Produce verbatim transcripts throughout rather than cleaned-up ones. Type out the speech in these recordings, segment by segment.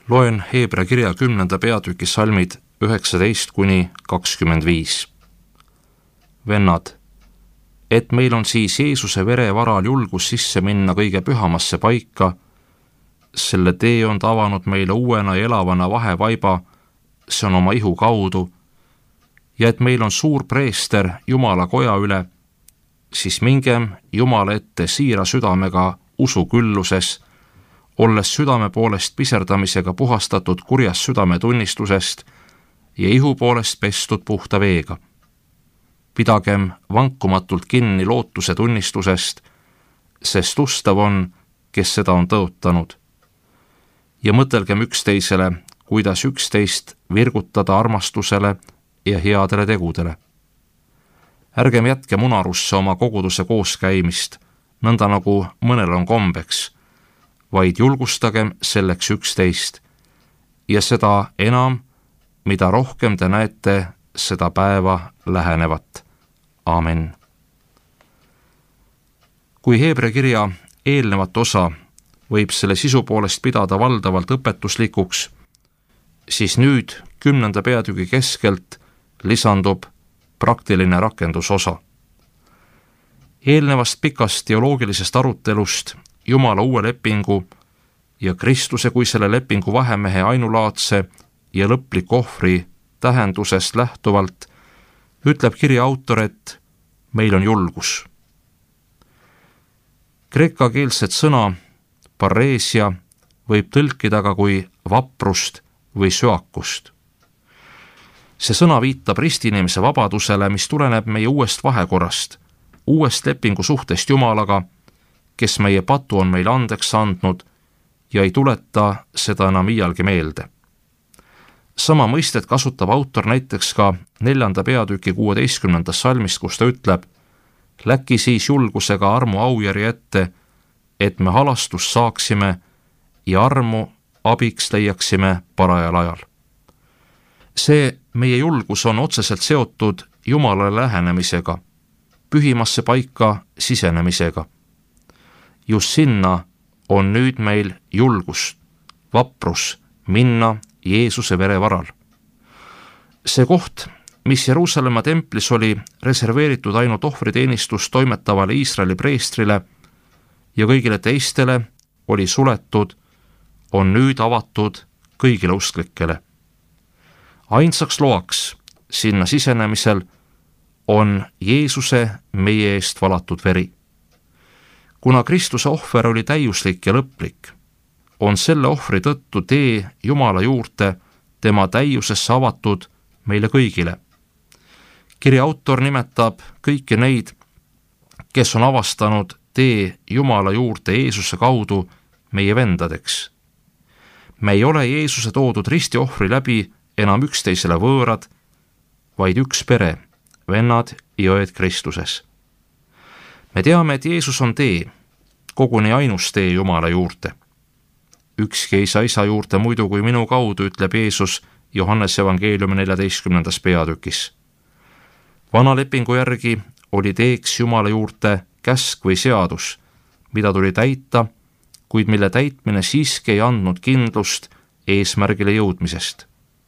Loen Heebra kirja kümnenda peatüki salmid üheksateist kuni kakskümmend viis. Vennad, et meil on siis Jeesuse vere varal julgus sisse minna kõige pühamasse paika, selle tee on ta avanud meile uuena ja elavana vahevaiba, see on oma ihu kaudu, ja et meil on suur preester Jumala koja üle, siis mingem Jumala ette siira südamega usu külluses, olles südame poolest piserdamisega puhastatud kurjast südametunnistusest ja ihu poolest pestud puhta veega. Pidagem vankumatult kinni lootuse tunnistusest, sest ustav on, kes seda on tõotanud. Ja mõtelgem üksteisele, kuidas üksteist virgutada armastusele ja headele tegudele. Ärgem jätkem unarusse oma koguduse kooskäimist, nõnda nagu mõnel on kombeks, vaid julgustagem selleks üksteist ja seda enam, mida rohkem te näete seda päeva lähenevat. Amen. Kui Heebra kirja eelnevat osa võib selle sisu poolest pidada valdavalt õpetuslikuks, siis nüüd kümnenda peatüki keskelt lisandub praktiline rakendusosa. Eelnevast pikast teoloogilisest arutelust Jumala uue lepingu ja Kristuse kui selle lepingu vahemehe ainulaadse ja lõpliku ohvri tähendusest lähtuvalt ütleb kirja autor, et meil on julgus. Kreekakeelset sõna pareesia võib tõlkida ka kui vaprust või söakust. See sõna viitab ristiinimese vabadusele, mis tuleneb meie uuest vahekorrast, uuest lepingu suhtest Jumalaga, kes meie patu on meile andeks andnud ja ei tuleta seda enam iialgi meelde. Sama mõistet kasutab autor näiteks ka neljanda peatüki kuueteistkümnendast salmist, kus ta ütleb, läki siis julgusega armu aujärje ette, et me halastust saaksime ja armu abiks leiaksime parajal ajal. See meie julgus on otseselt seotud Jumalale lähenemisega, pühimasse paika sisenemisega. Just sinna on nüüd meil julgus, vaprus minna Jeesuse vere varal. See koht, mis Jeruusalemma templis oli reserveeritud ainult ohvriteenistust toimetavale Iisraeli preestrile ja kõigile teistele oli suletud, on nüüd avatud kõigile usklikele. Ainsaks loaks sinna sisenemisel on Jeesuse meie eest valatud veri. Kuna Kristuse ohver oli täiuslik ja lõplik, on selle ohvri tõttu tee Jumala juurde tema täiusesse avatud meile kõigile. Kirja autor nimetab kõiki neid, kes on avastanud tee Jumala juurde Jeesuse kaudu meie vendadeks. Me ei ole Jeesuse toodud ristiohvri läbi enam üksteisele võõrad, vaid üks pere, vennad ja õed Kristuses. Me teame, et Jeesus on tee, koguni ainus tee Jumala juurde. Ükski ei saa isa juurde muidu kui minu kaudu, ütleb Jeesus Johannese evangeeliumi neljateistkümnendas peatükis. Vana lepingu järgi oli teeks Jumala juurde käsk või seadus, mida tuli täita, kuid mille täitmine siiski ei andnud kindlust eesmärgile jõudmisest.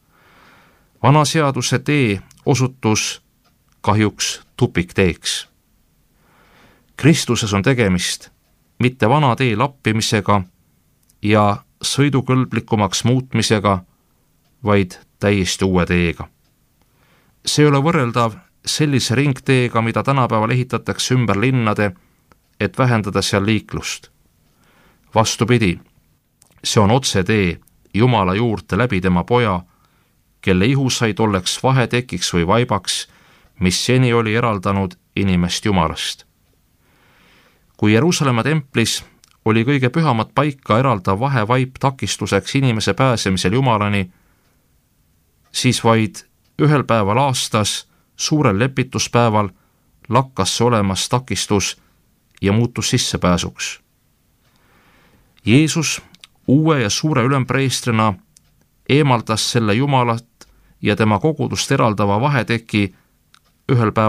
Vana seaduse tee osutus kahjuks tupikteeks. Kristuses on tegemist mitte vana tee lappimisega ja sõidukõlblikumaks muutmisega, vaid täiesti uue teega. See ei ole võrreldav sellise ringteega, mida tänapäeval ehitatakse ümber linnade, et vähendada seal liiklust. Vastupidi, see on otsetee Jumala juurde läbi tema poja, kelle ihusaid oleks vahetekiks või vaibaks, mis seni oli eraldanud inimest Jumalast. Kui Jeruusalemma templis oli kõige pühamat paika eraldav vahevaip takistuseks inimese pääsemisel Jumalani, siis vaid ühel päeval aastas, suurel lepituspäeval, lakkas see olemas takistus ja muutus sissepääsuks. Jeesus uue ja suure ülempreestrina eemaldas selle Jumalat ja tema kogudust eraldava vaheteki ühel päeval